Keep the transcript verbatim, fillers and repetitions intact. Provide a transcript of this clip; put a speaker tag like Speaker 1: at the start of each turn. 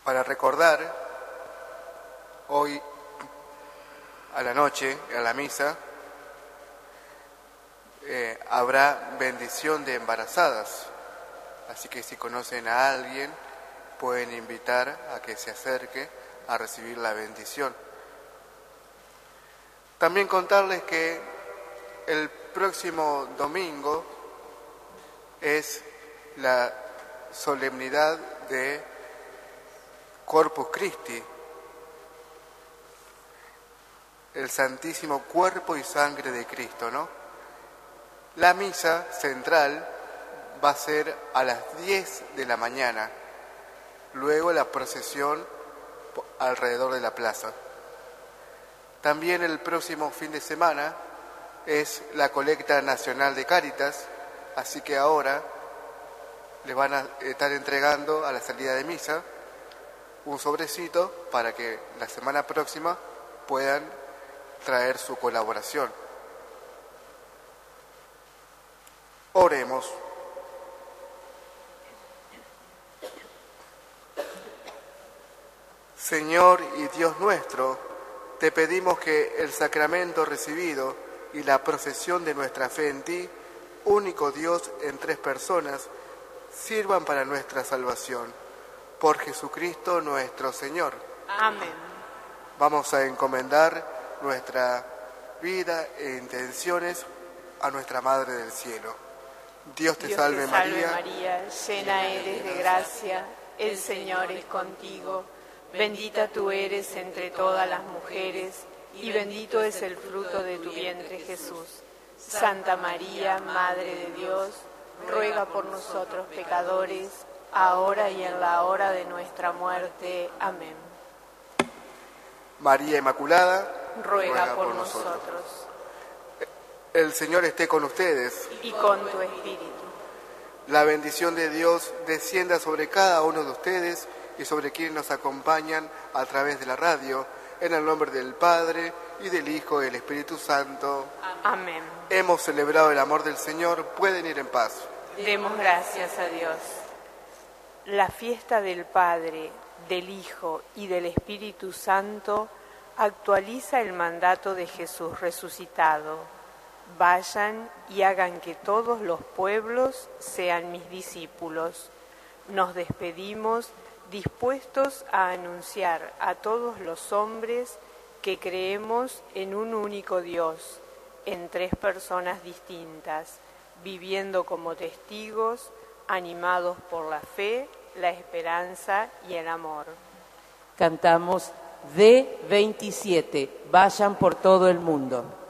Speaker 1: Para recordar, hoy a la noche, a la misa, eh, habrá bendición de embarazadas. Así que si conocen a alguien, pueden invitar a que se acerque a recibir la bendición. También contarles que el próximo domingo es la solemnidad de Corpus Christi, el Santísimo Cuerpo y Sangre de Cristo, ¿no? La misa central va a ser a las diez de la mañana, luego la procesión alrededor de la plaza. También el próximo fin de semana es la colecta nacional de Cáritas, así que ahora le van a estar entregando a la salida de misa un sobrecito para que la semana próxima puedan traer su colaboración. Oremos. Señor y Dios nuestro, te pedimos que el sacramento recibido y la procesión de nuestra fe en ti, único Dios en tres personas, sirvan para nuestra salvación. Por Jesucristo nuestro Señor.
Speaker 2: Amén.
Speaker 1: Vamos a encomendar nuestra vida e intenciones a nuestra Madre del Cielo. Dios te
Speaker 2: Dios
Speaker 1: salve,
Speaker 2: te salve
Speaker 1: María.
Speaker 2: María, llena eres de gracia, el Señor es contigo. Bendita tú eres entre todas las mujeres, y bendito es el fruto de tu vientre, Jesús. Santa María, Madre de Dios, ruega por nosotros pecadores, ahora y en la hora de nuestra muerte. Amén.
Speaker 1: María Inmaculada,
Speaker 2: Ruega,
Speaker 1: ruega
Speaker 2: por,
Speaker 1: por
Speaker 2: nosotros.
Speaker 1: nosotros. El Señor esté con ustedes.
Speaker 2: Y con tu espíritu.
Speaker 1: La bendición de Dios descienda sobre cada uno de ustedes y sobre quienes nos acompañan a través de la radio, en el nombre del Padre, y del Hijo, y del Espíritu Santo.
Speaker 2: Amén.
Speaker 1: Hemos celebrado el amor del Señor, pueden ir en paz.
Speaker 2: Demos gracias a Dios. La fiesta del Padre, del Hijo y del Espíritu Santo actualiza el mandato de Jesús resucitado. Vayan y hagan que todos los pueblos sean mis discípulos. Nos despedimos dispuestos a anunciar a todos los hombres que creemos en un único Dios, en tres personas distintas, viviendo como testigos, animados por la fe, la esperanza y el amor.
Speaker 3: Cantamos D veintisiete, vayan por todo el mundo.